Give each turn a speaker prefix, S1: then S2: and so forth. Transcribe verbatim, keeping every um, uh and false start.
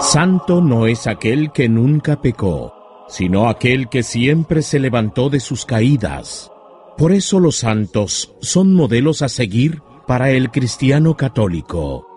S1: Santo no es aquel que nunca pecó, sino aquel que siempre se levantó de sus caídas. Por eso los santos son modelos a seguir para el cristiano católico.